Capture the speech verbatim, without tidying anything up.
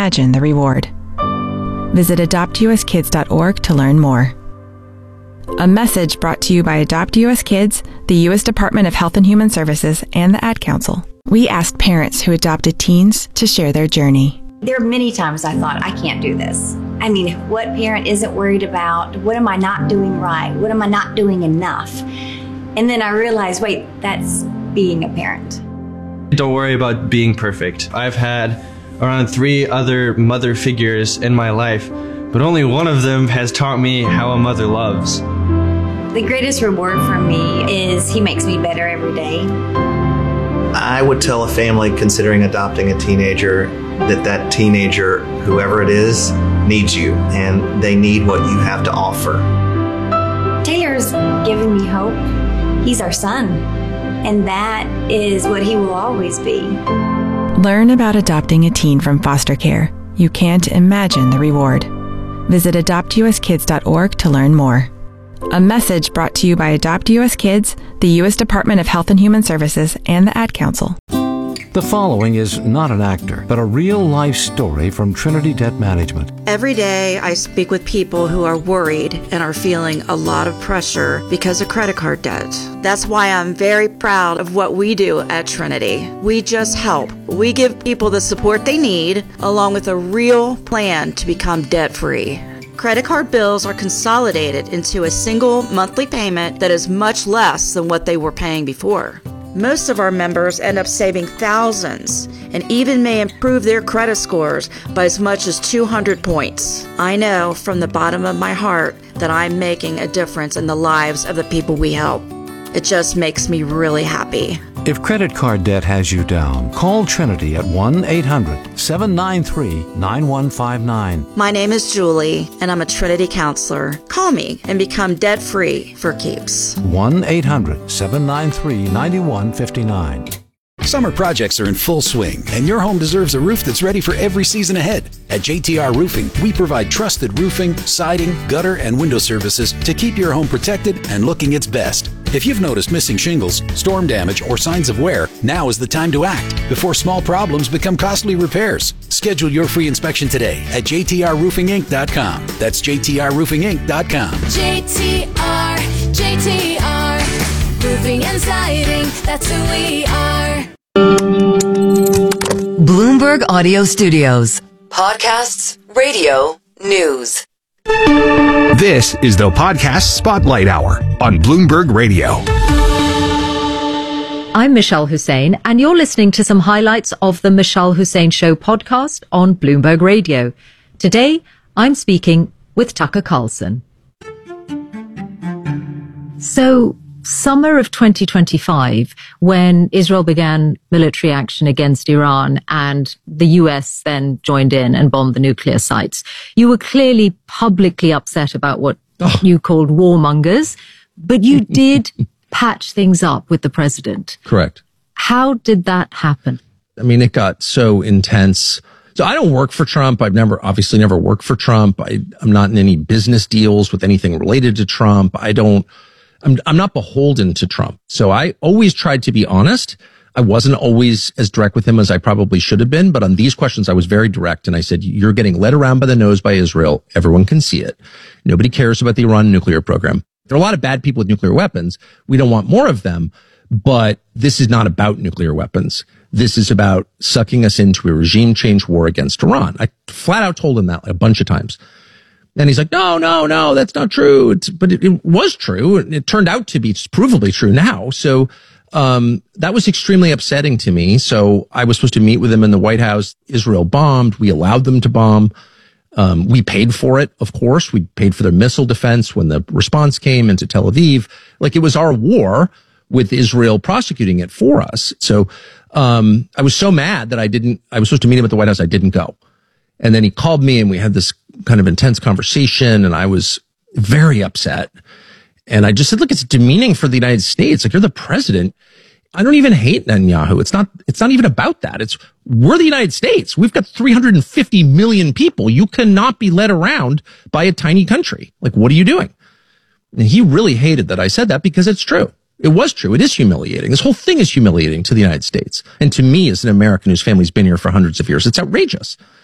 imagine the reward. Visit adopt u s kids dot org to learn more. A message brought to you by Adopt U S Kids, the U S Department of Health and Human Services, and the Ad Council. We asked parents who adopted teens to share their journey. There are many times I thought, I can't do this. I mean, what parent isn't worried about? What am I not doing right? What am I not doing enough? And then I realized, wait, that's being a parent. Don't worry about being perfect. I've had around three other mother figures in my life, but only one of them has taught me how a mother loves. The greatest reward for me is he makes me better every day. I would tell a family considering adopting a teenager that that teenager, whoever it is, needs you, and they need what you have to offer. Taylor's given me hope. He's our son, and that is what he will always be. Learn about adopting a teen from foster care. You can't imagine the reward. Visit adopt u s kids dot org to learn more. A message brought to you by Adopt U S Kids, the U S Department of Health and Human Services, and the Ad Council. The following is not an actor, but a real-life story from Trinity Debt Management. Every day I speak with people who are worried and are feeling a lot of pressure because of credit card debt. That's why I'm very proud of what we do at Trinity. We just help. We give people the support they need, along with a real plan to become debt-free. Credit card bills are consolidated into a single monthly payment that is much less than what they were paying before. Most of our members end up saving thousands and even may improve their credit scores by as much as two hundred points. I know from the bottom of my heart that I'm making a difference in the lives of the people we help. It just makes me really happy. If credit card debt has you down, call Trinity at one eight hundred seven nine three nine one five nine. My name is Julie, and I'm a Trinity counselor. Call me and become debt-free for keeps. one eight hundred seven nine three nine one five nine. Summer projects are in full swing, and your home deserves a roof that's ready for every season ahead. At J T R Roofing, we provide trusted roofing, siding, gutter, and window services to keep your home protected and looking its best. If you've noticed missing shingles, storm damage, or signs of wear, now is the time to act before small problems become costly repairs. Schedule your free inspection today at j t r roofing inc dot com. That's j t r roofing inc dot com. J T R, J T R, roofing and siding, that's who we are. Bloomberg Audio Studios. Podcasts, radio, news. This is the Podcast Spotlight Hour on Bloomberg Radio. I'm Michelle Hussein, and you're listening to some highlights of the Michelle Hussein Show podcast on Bloomberg Radio. Today, I'm speaking with Tucker Carlson. So, summer of twenty twenty-five, when Israel began military action against Iran and the U S then joined in and bombed the nuclear sites, you were clearly publicly upset about what oh. you called warmongers, but you did patch things up with the president. Correct. How did that happen? I mean, it got so intense. So I don't work for Trump. I've never, obviously never worked for Trump. I, I'm not in any business deals with anything related to Trump. I don't, I'm, I'm not beholden to Trump. So I always tried to be honest. I wasn't always as direct with him as I probably should have been. But on these questions, I was very direct. And I said, you're getting led around by the nose by Israel. Everyone can see it. Nobody cares about the Iran nuclear program. There are a lot of bad people with nuclear weapons. We don't want more of them. But this is not about nuclear weapons. This is about sucking us into a regime change war against Iran. I flat out told him that a bunch of times. And he's like, no, no, no, that's not true. It's, but it, it was true. It turned out to be provably true now. So, um, that was extremely upsetting to me. So I was supposed to meet with him in the White House. Israel bombed. We allowed them to bomb. Um, we paid for it, of course. We paid for their missile defense when the response came into Tel Aviv. Like, it was our war with Israel prosecuting it for us. So, um, I was so mad that I didn't, I was supposed to meet him at the White House. I didn't go. And then he called me and we had this kind of intense conversation and I was very upset. And I just said, look, it's demeaning for the United States. Like, you're the president. I don't even hate Netanyahu. It's not, it's not even about that. It's, we're the United States. We've got three hundred fifty million people. You cannot be led around by a tiny country. Like, what are you doing? And he really hated that I said that because it's true. It was true. It is humiliating. This whole thing is humiliating to the United States. And to me, as an American whose family's been here for hundreds of years, it's outrageous.